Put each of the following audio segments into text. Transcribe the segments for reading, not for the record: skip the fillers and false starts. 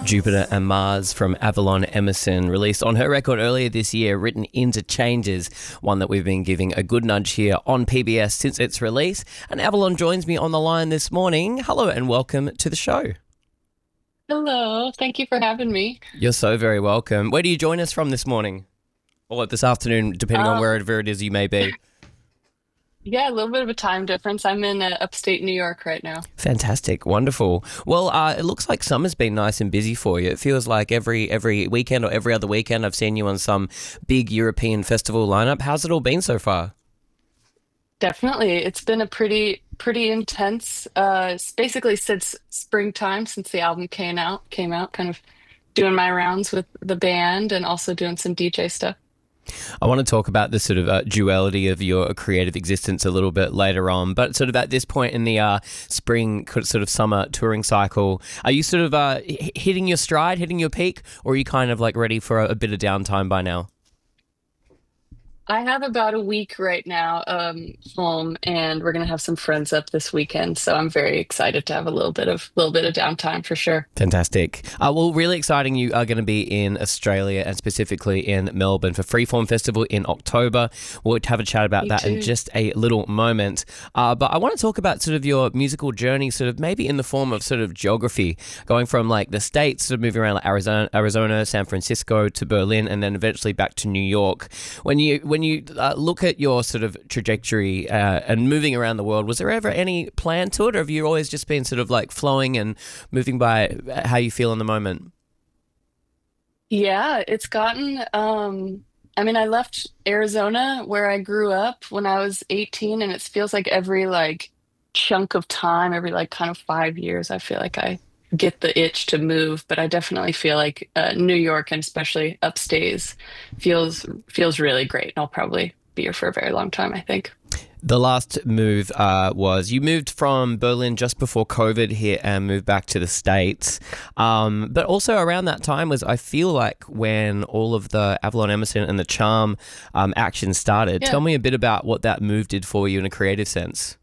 Jupiter and Mars from Avalon Emerson, released on her record earlier this year, Written into Changes, one that we've been giving a good nudge here on PBS since its release. And Avalon joins me on the line this morning. Hello and welcome to the show. Hello, thank you for having me. You're so very welcome. Where do you join us from this morning? Or this afternoon, depending on Um, wherever it is you may be. yeah, a little bit of a time difference. I'm in upstate New York right now. Fantastic, wonderful. Well, it looks like summer's been nice and busy for you. It feels like every weekend or every other weekend I've seen you on some big European festival lineup. How's it all been so far? Definitely, it's been a pretty intense. It's basically since springtime, since the album came out, kind of doing my rounds with the band and also doing some DJ stuff. I want to talk about the sort of duality of your creative existence a little bit later on, but sort of at this point in the spring, sort of summer touring cycle, are you sort of hitting your stride, hitting your peak, or are you kind of like ready for a bit of downtime by now? I have about a week right now, home, and we're gonna have some friends up this weekend, so I'm very excited to have a little bit of downtime for sure. Fantastic. Well, really exciting. You are going to be in Australia and specifically in Melbourne for Freeform Festival in October. We'll have a chat about Me that in too. just a little moment. But I want to talk about sort of your musical journey, sort of maybe in the form of sort of geography, going from like the States, sort of moving around like Arizona, San Francisco to Berlin, and then eventually back to New York. When you look at your sort of trajectory and moving around the world, was there ever any plan to it, or have you always just been sort of like flowing and moving by how you feel in the moment? Yeah, it's gotten, I mean, I left Arizona where I grew up when I was 18, and it feels like every like chunk of time, every like kind of 5 years, I feel like I get the itch to move. But I definitely feel like New York and especially upstays feels really great. And I'll probably be here for a very long time, I think. The last move was you moved from Berlin just before COVID hit and moved back to the States. But also around that time was, I feel like, when all of the Avalon Emerson and the Charm action started. Tell Yeah. me a bit about what that move did for you in a creative sense.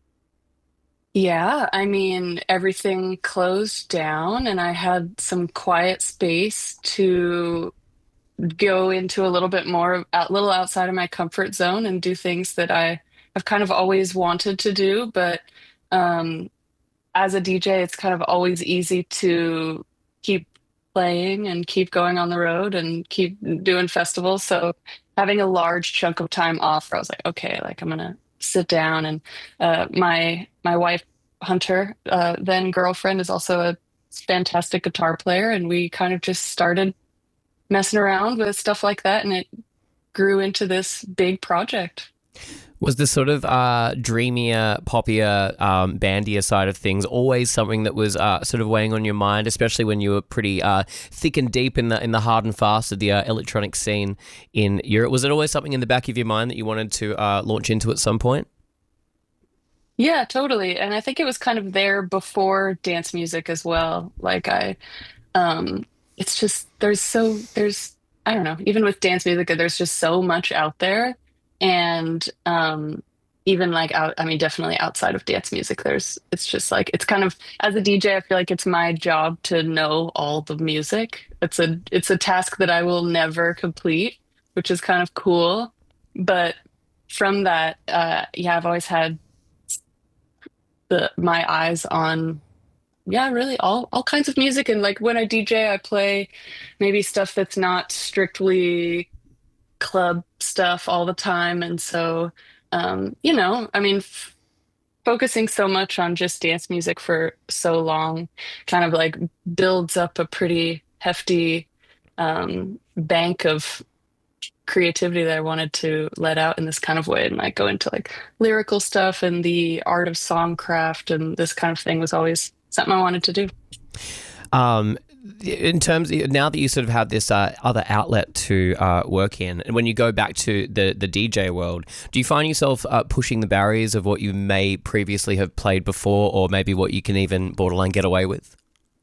Yeah, I mean, everything closed down and I had some quiet space to go into a little bit more, a little outside of my comfort zone and do things that have kind of always wanted to do. But um, as a DJ, it's kind of always easy to keep playing and keep going on the road and keep doing festivals. So having a large chunk of time off, where I was like, okay, like I'm gonna sit down and my wife Hunter, then girlfriend, is also a fantastic guitar player, and we kind of just started messing around with stuff like that, and it grew into this big project. Was the sort of dreamier, poppier, bandier side of things always something that was sort of weighing on your mind, especially when you were pretty thick and deep in the hard and fast of the electronic scene in Europe? Was it always something in the back of your mind that you wanted to launch into at some point? Yeah, totally. And I think it was kind of there before dance music as well. Um, it's just there's I don't know, even with dance music, there's just so much out there. And even like I mean, definitely outside of dance music, it's just like, it's kind of, as a DJ, I feel like it's my job to know all the music. It's a task that I will never complete, which is kind of cool. But from that, yeah, I've always had my eyes on, yeah, really all kinds of music. And like when I DJ, I play maybe stuff that's not strictly club stuff all the time. And so, I mean, focusing so much on just dance music for so long kind of like builds up a pretty hefty bank of creativity that I wanted to let out in this kind of way, and like go into like lyrical stuff, and the art of songcraft and this kind of thing was always something I wanted to do. Um, in terms of, now that you sort of have this other outlet to work in, and when you go back to the DJ world, do you find yourself pushing the barriers of what you may previously have played before, or maybe what you can even borderline get away with?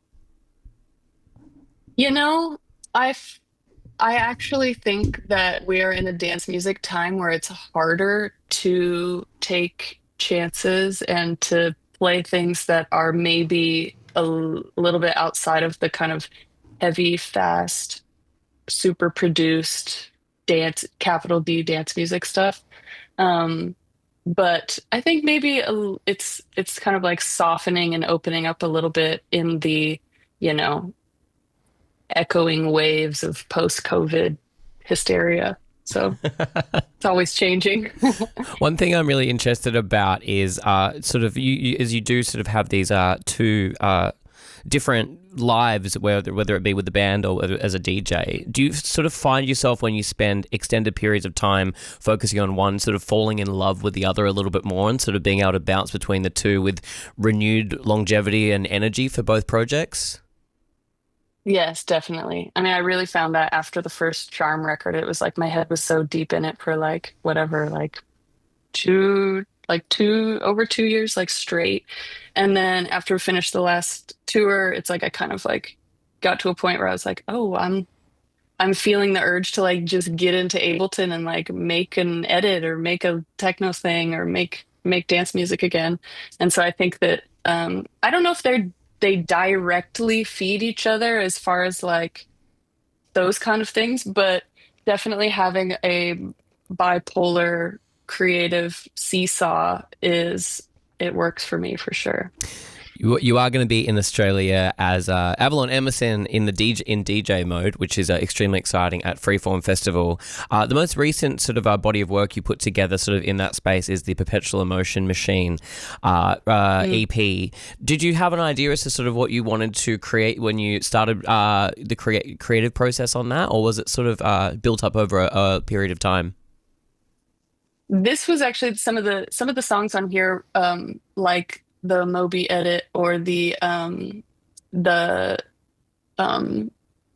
You know, I I actually think that we are in a dance music time where it's harder to take chances and to play things that are maybe little bit outside of the kind of heavy, fast, super produced dance, capital D dance music stuff. Um, but I think maybe it's kind of like softening and opening up a little bit in the, you know, echoing waves of post-COVID hysteria. So it's always changing. One thing I'm really interested about is sort of as you do sort of have these two different lives, whether it be with the band or as a DJ. Do you sort of find yourself when you spend extended periods of time focusing on one, sort of falling in love with the other a little bit more, and sort of being able to bounce between the two with renewed longevity and energy for both projects? Yes, definitely. I mean, I really found that after the first Charm record, it was like my head was so deep in it for like whatever, like over 2 years, like straight. And then after we finished the last tour, it's like I kind of like got to a point where I was like, oh, I'm feeling the urge to like just get into Ableton and like make an edit or make a techno thing or make dance music again. And so I think that I don't know if they directly feed each other as far as like those kind of things, but definitely having a bipolar creative seesaw is it works for me for sure. You are going to be in Australia as Avalon Emerson in the DJ mode, which is extremely exciting at Freeform Festival. The most recent sort of body of work you put together, sort of in that space, is the Perpetual Emotion Machine EP. Did you have an idea as to sort of what you wanted to create when you started the creative process on that, or was it sort of built up over a period of time? This was actually some of the songs on here, like the Moby edit or the um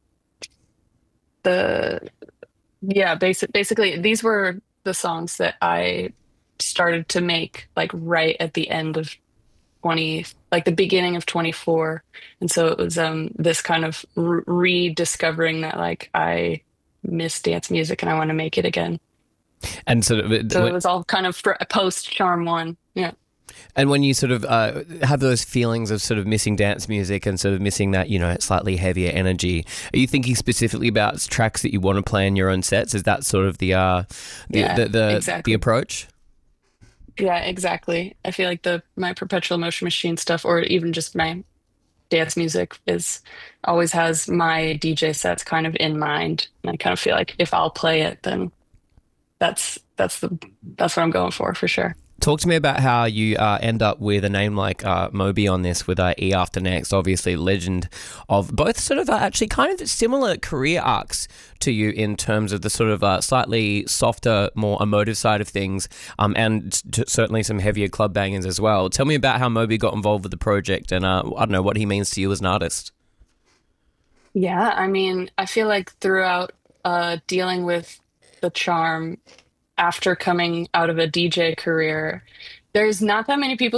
the yeah, basically these were the songs that I started to make like right at the end of 20, like the beginning of 24. And so it was this kind of rediscovering that like I miss dance music and I want to make it again. And sort of So it was all kind of post Charm One. Yeah. And when you sort of have those feelings of sort of missing dance music and sort of missing that, slightly heavier energy, are you thinking specifically about tracks that you want to play in your own sets? Is that sort of Yeah, the exactly. approach? Yeah, exactly. I feel like the my Perpetual Motion Machine stuff, or even just my dance music, is always has my DJ sets kind of in mind. And I kind of feel like if I'll play it, then that's what I'm going for sure. Talk to me about how you end up with a name like Moby on this with E After Next, obviously legend of both sort of actually kind of similar career arcs to you in terms of the sort of slightly softer, more emotive side of things, and certainly some heavier club bangers as well. Tell me about how Moby got involved with the project and I don't know what he means to you as an artist. Yeah, I mean, I feel like throughout dealing with the charm after coming out of a DJ career, there's not that many people